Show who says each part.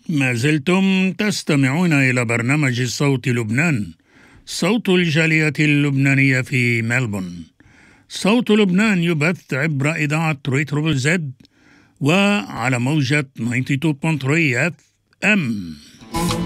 Speaker 1: ما زلتم تستمعون إلى برنامج صوت لبنان، صوت الجالية اللبنانية في ملبورن. صوت لبنان يبث عبر إذاعة ريترو زد وعلى موجة 92.3 FM.